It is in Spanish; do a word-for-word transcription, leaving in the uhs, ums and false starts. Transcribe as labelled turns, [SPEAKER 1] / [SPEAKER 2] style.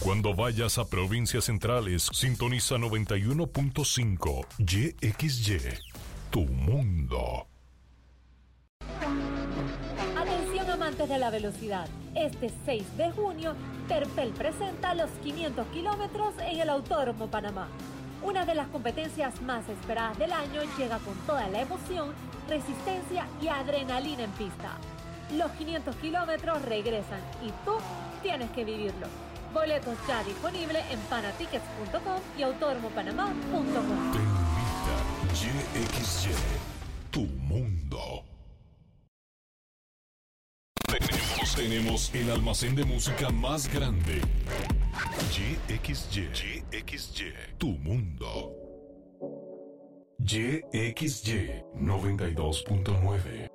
[SPEAKER 1] Cuando vayas a provincias centrales, sintoniza noventa y uno punto cinco Y X Y, tu mundo.
[SPEAKER 2] Atención amantes de la velocidad. Este seis de junio, Terpel presenta los quinientos kilómetros en el Autódromo Panamá. Una de las competencias más esperadas del año llega con toda la emoción, resistencia y adrenalina en pista. Los quinientos kilómetros regresan y tú tienes que vivirlo. Boletos ya disponibles en panatickets punto com y autódromo panamá punto com.
[SPEAKER 1] Te invita Y X Y, tu mundo. Tenemos, tenemos el almacén de música más grande. Y X Y, Y X Y, tu mundo. Y X Y noventa y dos punto nueve.